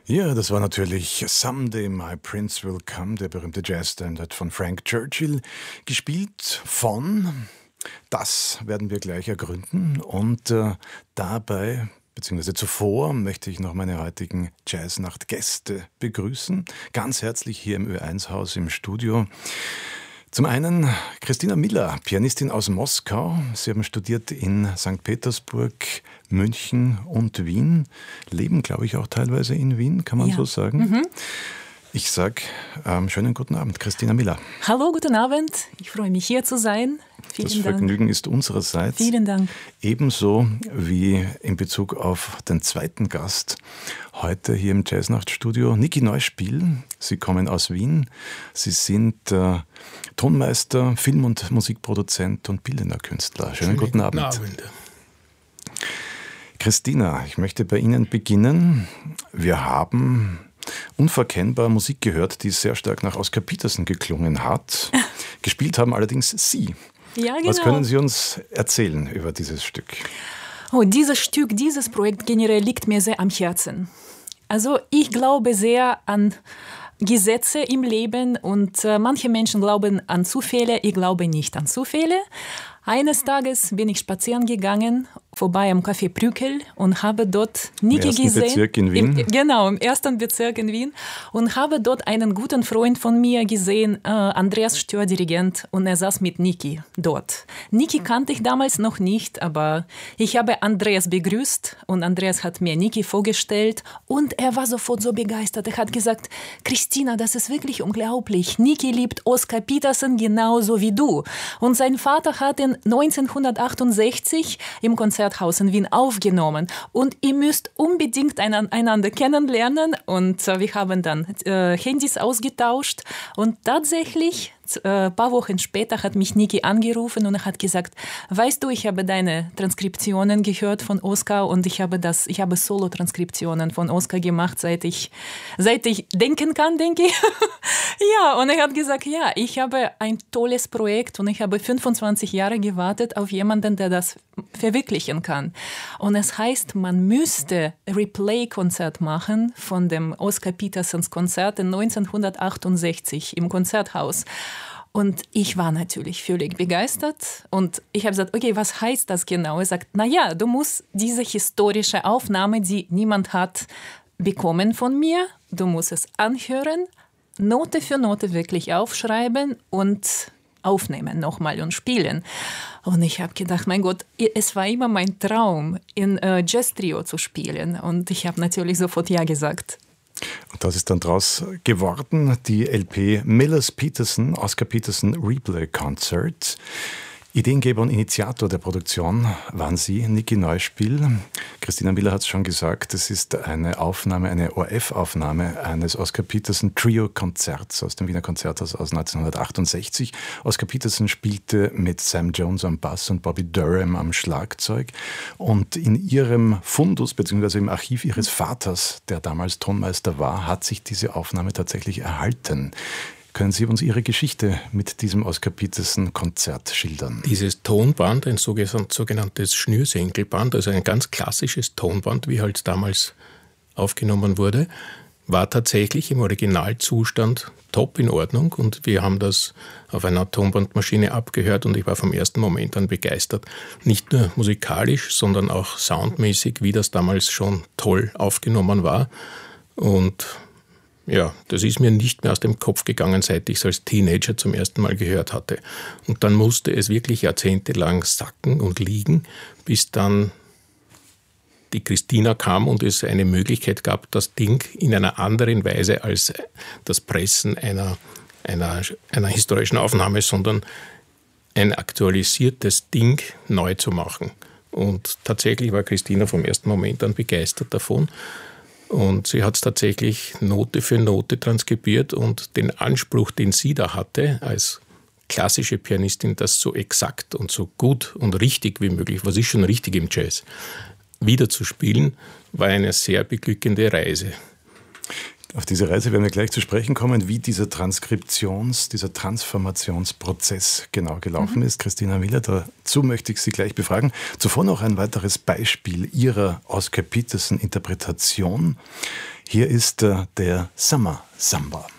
Ja, das war natürlich Someday My Prince Will Come, der berühmte Jazzstandard von Frank Churchill, gespielt von, das werden wir gleich ergründen. Und dabei, beziehungsweise zuvor, möchte ich noch meine heutigen Jazznacht-Gäste begrüßen. Ganz herzlich hier im Ö1-Haus im Studio. Zum einen Christina Miller, Pianistin aus Moskau. Sie haben studiert in St. Petersburg, München und Wien. Leben, glaube ich, auch teilweise in Wien, kann man so sagen. Mhm. Ich sage schönen guten Abend, Christina Miller. Hallo, guten Abend. Ich freue mich, hier zu sein. Vielen Das Dank. Vergnügen ist unsererseits. Vielen Dank. Ebenso wie in Bezug auf den zweiten Gast heute hier im Jazznachtstudio, Niki Neuspiel. Sie kommen aus Wien. Sie sind Tonmeister, Film- und Musikproduzent und bildender Künstler. Schönen guten Abend. Christina, ich möchte bei Ihnen beginnen. Wir haben unverkennbar Musik gehört, die sehr stark nach Oscar Peterson geklungen hat. Gespielt haben allerdings Sie. Ja, genau. Was können Sie uns erzählen über dieses Stück? Oh, dieses Projekt generell liegt mir sehr am Herzen. Also ich glaube sehr an Gesetze im Leben und manche Menschen glauben an Zufälle, ich glaube nicht an Zufälle. Eines Tages bin ich spazieren gegangen, vorbei am Café Brückel und habe dort Niki gesehen. Im ersten Bezirk in Wien? Genau, im ersten Bezirk in Wien. Und habe dort einen guten Freund von mir gesehen, Andreas Stör, Dirigent, und er saß mit Niki dort. Niki kannte ich damals noch nicht, aber ich habe Andreas begrüßt und Andreas hat mir Niki vorgestellt und er war sofort so begeistert. Er hat gesagt, Christina, das ist wirklich unglaublich. Niki liebt Oscar Peterson genauso wie du. Und sein Vater hat ihn 1968 im Konzerthaus in Wien aufgenommen. Und ihr müsst unbedingt einander kennenlernen. Und wir haben dann Handys ausgetauscht. Und tatsächlich, ein paar Wochen später hat mich Niki angerufen und er hat gesagt, weißt du, ich habe deine Transkriptionen gehört von Oscar und ich habe Solo-Transkriptionen von Oscar gemacht, seit ich denken kann, denke ich. Ja, und er hat gesagt, ja, ich habe ein tolles Projekt und ich habe 25 Jahre gewartet auf jemanden, der das verwirklichen kann. Und es heißt, man müsste Replay-Konzert machen von dem Oscar Petersons Konzert in 1968 im Konzerthaus. Und ich war natürlich völlig begeistert und ich habe gesagt, okay, was heißt das genau? Er sagt, naja, du musst diese historische Aufnahme, die niemand hat, bekommen von mir. Du musst es anhören, Note für Note wirklich aufschreiben und aufnehmen nochmal und spielen. Und ich habe gedacht, mein Gott, es war immer mein Traum, in Jazz-Trio zu spielen. Und ich habe natürlich sofort Ja gesagt. Und das ist dann draus geworden, die LP Miller's Peterson, Oscar Peterson Replay Concert. Ideengeber und Initiator der Produktion waren Sie, Niki Neuspiel. Christina Miller hat es schon gesagt, es ist eine Aufnahme, eine ORF-Aufnahme eines Oscar Peterson Trio-Konzerts aus dem Wiener Konzerthaus aus 1968. Oscar Peterson spielte mit Sam Jones am Bass und Bobby Durham am Schlagzeug. Und in Ihrem Fundus, beziehungsweise im Archiv Ihres Vaters, der damals Tonmeister war, hat sich diese Aufnahme tatsächlich erhalten. Können Sie uns Ihre Geschichte mit diesem Oscar Peterson-Konzert schildern? Dieses Tonband, ein sogenanntes Schnürsenkelband, also ein ganz klassisches Tonband, wie halt damals aufgenommen wurde, war tatsächlich im Originalzustand top in Ordnung und wir haben das auf einer Tonbandmaschine abgehört und ich war vom ersten Moment an begeistert. Nicht nur musikalisch, sondern auch soundmäßig, wie das damals schon toll aufgenommen war. Und ja, das ist mir nicht mehr aus dem Kopf gegangen, seit ich es als Teenager zum ersten Mal gehört hatte. Und dann musste es wirklich jahrzehntelang sacken und liegen, bis dann die Christina kam und es eine Möglichkeit gab, das Ding in einer anderen Weise als das Pressen einer historischen Aufnahme, sondern ein aktualisiertes Ding neu zu machen. Und tatsächlich war Christina vom ersten Moment an begeistert davon. Und sie hat es tatsächlich Note für Note transkribiert und den Anspruch, den sie da hatte, als klassische Pianistin, das so exakt und so gut und richtig wie möglich, was ist schon richtig im Jazz, wieder zu spielen, war eine sehr beglückende Reise. Auf diese Reise werden wir gleich zu sprechen kommen, wie dieser Transformationsprozess genau gelaufen ist. Christina Miller, dazu möchte ich Sie gleich befragen. Zuvor noch ein weiteres Beispiel Ihrer Oscar Peterson-Interpretation. Hier ist der Summer Samba.